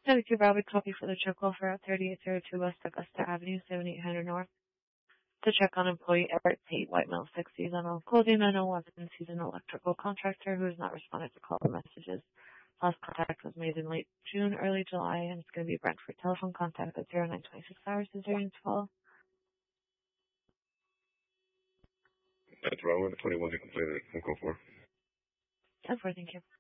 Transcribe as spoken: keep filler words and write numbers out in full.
seventy-two Bravo, copy for the check call for thirty-eight oh two West Augusta Avenue, seventy-eight hundred North. To check on employee Everett Tate, White Mill six, seasonal clothing and Watson, seasonal electrical contractor who has not responded to call messages. Last contact was made in late June, early July, and it's going to be Brentford. Telephone contact at zero nine twenty-six hours. Is there anything to follow? That's wrong with the twenty-one you completed. We'll go for. ten four, thank you.